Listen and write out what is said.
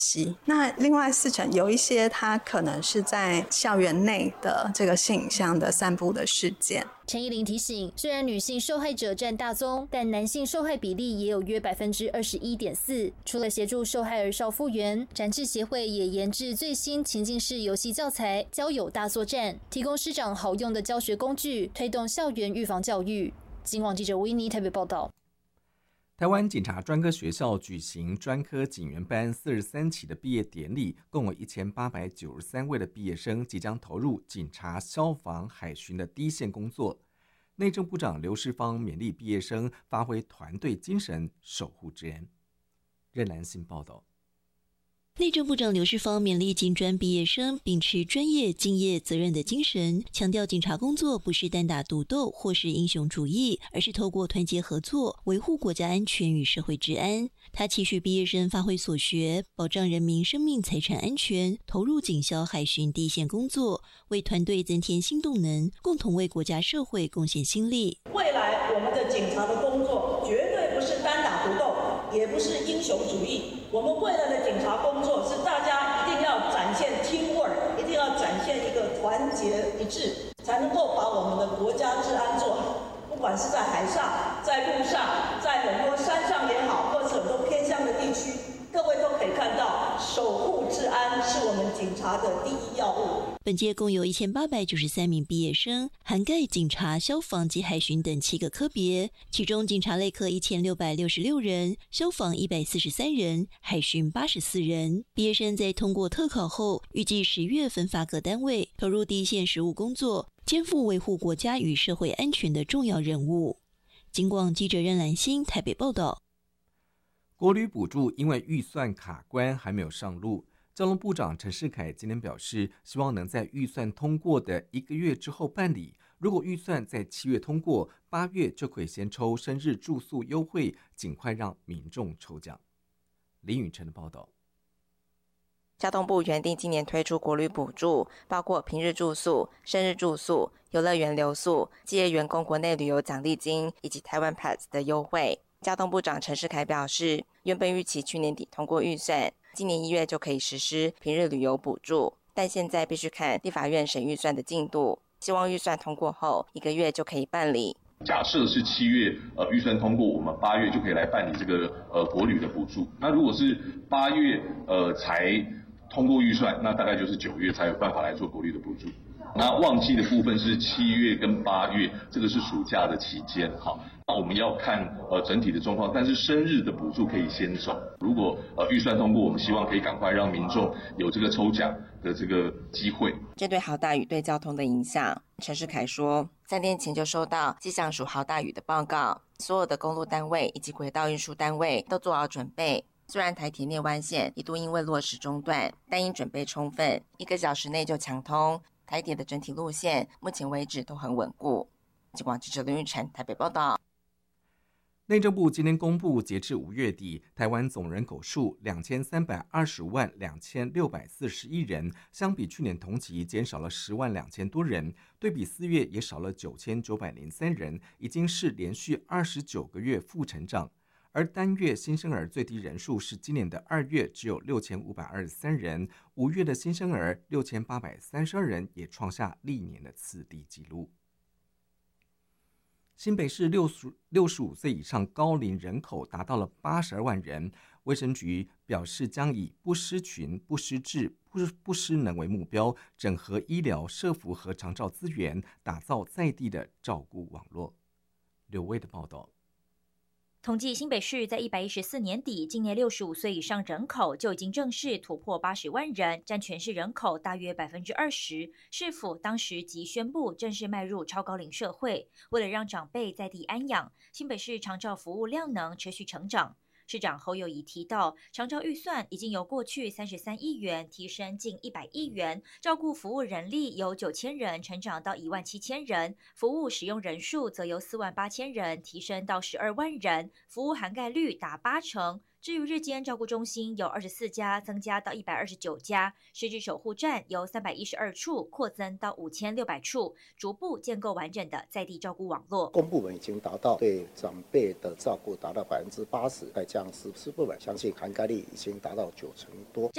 那另外4成有一些它可能是在校园内的这个性影像的散布的事件。 陈怡玲提醒，虽然女性受害者占大宗，但男性受害比例也有约21.4%。除了协助受害儿少复原，展翅协会也研制最新情境式游戏教材交友大作战，提供师长好用的教学工具，推动校园预防教育。警广记者维尼台北报道。 台湾警察专科学校举行专科警员班43期的毕业典礼，共有1893位的毕业生即将投入警察、消防、海巡的第一线工作。内政部长刘世芳勉励毕业生发挥团队精神，守护治安。任兰信报道。 内政部长刘世芳勉励警专毕业生秉持专业、敬业、责任的精神，强调警察工作不是单打独斗或是英雄主义，而是透过团结合作，维护国家安全与社会治安。他期许毕业生发挥所学，保障人民生命财产安全，投入警消海巡第一线工作，为团队增添新动能，共同为国家社会贡献心力。 未来我们的警察的工作绝对不是单打独斗，也不是英雄主义。我们未来的警察工作是大家一定要展现 teamwork， 一定要展现一个团结一致，才能够把我们的国家治安做好。不管是在海上、在路上、在很多山上也好，或者很多偏乡的地区，各位都可以看到，守护治安是我们警察的第一要务。 本届共有1893名毕业生，涵盖警察、消防及海巡等7个科别，其中警察类科1666人，消防143人，海巡84人。毕业生在通过特考后，预计10月分发各单位，投入第一线实务工作，肩负维护国家与社会安全的重要任务。警广记者任兰心台北报道。 国旅补助因为预算卡关还没有上路，交通部长陈世凯今天表示，希望能在预算通过的1个月之后办理。如果预算在7月通过，8月就可以先抽生日住宿优惠，尽快让民众抽奖。林宇晨的报道。 交通部原定今年推出国旅补助，包括平日住宿、生日住宿、游乐园留宿、企业员工国内旅游奖励金以及台湾 Pass 的优惠。交通部长陈世凯表示，原本预期去年底通过预算，今年1月就可以实施平日旅游补助，但现在必须看立法院审预算的进度，希望预算通过后1个月就可以办理。 假设是7月预算通过，我们8月就可以来办理这个国旅的补助。那如果是8月才通过预算，那大概就是9月才有办法来做国旅的补助。那旺季的部分是7月跟8月，这个是暑假的期间。好，那我们要看整体的状况，但是生日的补助可以先走。如果预算通过，我们希望可以赶快让民众有这个抽奖的这个机会。 针对豪大雨对交通的影响，陈世凯说，3天前就收到气象署豪大雨的报告，所有的公路单位以及轨道运输单位都做好准备。虽然台铁内湾线一度因为落石中断，但因准备充分，1个小时内就强通。台铁的整体路线目前为止都很稳固。警广记者林玉婵台北报道。 内政部今天公布，截至5月底，台湾总人口数23252641人，相比去年同期减少了10万2千多人，对比4月也少了9903人，已经是连续29个月负成长。而单月新生儿最低人数是今年的2月只有6523人，5月的新生儿6832人，也创下历年的次低纪录。新北市65岁以上高龄人口达到了82万人，卫生局表示将以不失群、不失智、不失能为目标，整合医疗、社福和长照资源，打造在地的照顾网络。刘卫的报道。 统计新北市在114年底，今年65岁以上人口就已经正式突破80万人，占全市人口大约20%。市府当时即宣布正式迈入超高龄社会，为了让长辈在地安养，新北市长照服务量能持续成长。市长侯友宜提到，长照预算已经由过去33亿元提升近100亿元，照顾服务人力由9000人成长到17000人，服务使用人数则由48000人提升到12万人，服务涵盖率达80%。至于日间照顾中心由24家增加到129家，失智守护站由312处扩增到5600处，逐步建构完整的在地照顾网络。 公部门已经达到对长辈的照顾达到80%，再加上私部门，相信涵盖率已经达到90%多。